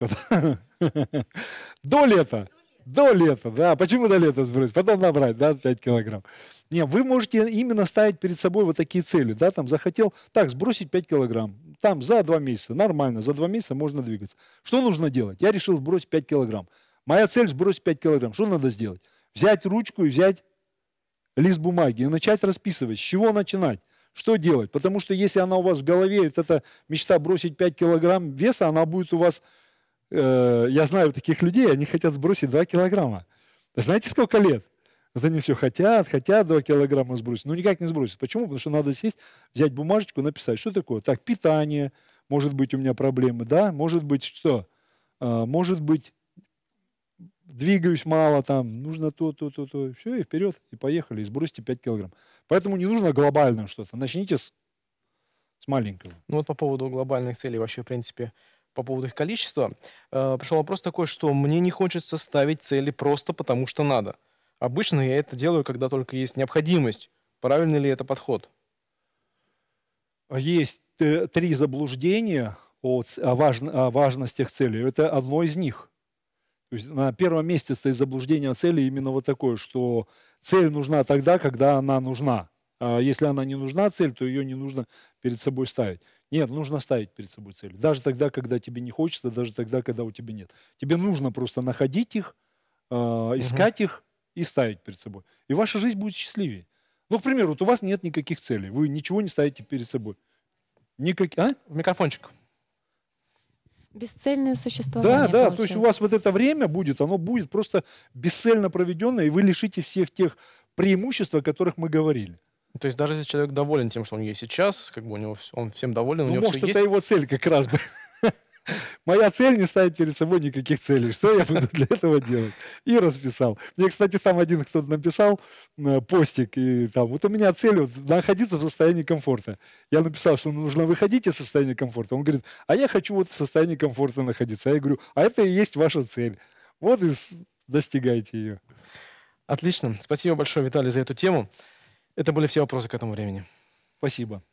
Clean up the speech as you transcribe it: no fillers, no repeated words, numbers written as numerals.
До лета. До лета, да. Почему до лета сбросить? Потом набрать, да, 5 килограмм. Не, вы можете именно ставить перед собой вот такие цели, да, там захотел, так, сбросить 5 килограмм, там за 2 месяца, нормально, за 2 месяца можно двигаться. Что нужно делать? Я решил сбросить 5 килограмм. Моя цель сбросить 5 килограмм. Что надо сделать? Взять ручку и взять лист бумаги и начать расписывать. С чего начинать? Что делать? Потому что если она у вас в голове, вот эта мечта бросить 5 килограмм веса, она будет у вас, я знаю таких людей, они хотят сбросить 2 килограмма. Знаете, сколько лет? Вот они все хотят 2 килограмма сбросить, но никак не сбросить. Почему? Потому что надо сесть, взять бумажечку, написать, что такое. Так, питание, может быть, у меня проблемы, да, может быть, что? Может быть, двигаюсь мало, там, нужно то. Все, и вперед, и поехали, и сбросьте 5 килограмм. Поэтому не нужно глобально что-то. Начните с маленького. Ну вот по поводу глобальных целей, вообще, в принципе, по поводу их количества, пришел вопрос такой, что мне не хочется ставить цели просто потому, что надо. Обычно я это делаю, когда только есть необходимость. Правильный ли это подход? Есть 3 заблуждения о важностях целей. Это одно из них. То есть на первом месте стоит заблуждение о цели именно вот такое, что цель нужна тогда, когда она нужна. А если она не нужна, цель, то ее не нужно перед собой ставить. Нет, нужно ставить перед собой цель. Даже тогда, когда тебе не хочется, даже тогда, когда у тебя нет. Тебе нужно просто находить их, Мгм. искать их и ставить перед собой. И ваша жизнь будет счастливее. Ну, к примеру, вот у вас нет никаких целей, вы ничего не ставите перед собой. А? Микрофончик. Бесцельное Да, существование да, то есть у вас получается. вот это время будет, оно будет просто бесцельно проведенное, и вы лишите всех тех преимуществ, о которых мы говорили. То есть даже если человек доволен тем, что он есть сейчас, как бы у него он всем доволен, у Ну, него все может, это есть. его цель как раз бы. Моя цель не ставить перед собой никаких целей. Что я буду для этого делать? И расписал. Мне, кстати, там один кто-то написал постик, и там, вот у меня цель вот, находиться в состоянии комфорта. Я написал, что нужно выходить из состояния комфорта. Он говорит, а я хочу вот в состоянии комфорта находиться. А я говорю, а это и есть ваша цель. Вот и достигайте ее. Отлично. Спасибо большое, Виталий, за эту тему. Это были все вопросы к этому времени. Спасибо.